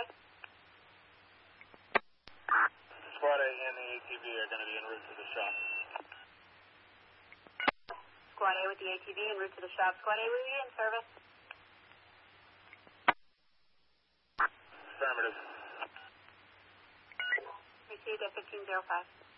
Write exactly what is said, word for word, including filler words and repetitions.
service. Squad A and the A T V are going to be en route to the shop. Squad A with the A T V en route to the shop. Squad A, will you be in service? Affirmative. Received at fifteen oh five.